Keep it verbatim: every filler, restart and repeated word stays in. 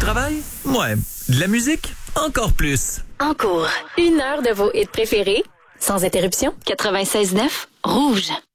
travail? Ouais. De la musique? Encore plus. En cours, une heure de vos hits préférés, sans interruption. quatre-vingt-seize neuf, Rouge.